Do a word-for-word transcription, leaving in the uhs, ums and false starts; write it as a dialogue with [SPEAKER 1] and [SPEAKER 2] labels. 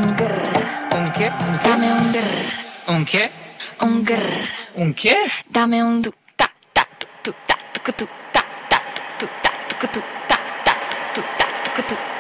[SPEAKER 1] ¿Un qué?
[SPEAKER 2] Dame un grr,
[SPEAKER 1] ¿Un qué?
[SPEAKER 2] un grr.
[SPEAKER 1] ¿Un qué?
[SPEAKER 2] Dame un du ta ta tu tu ta tu tu ta ta tu tu ta tu tu.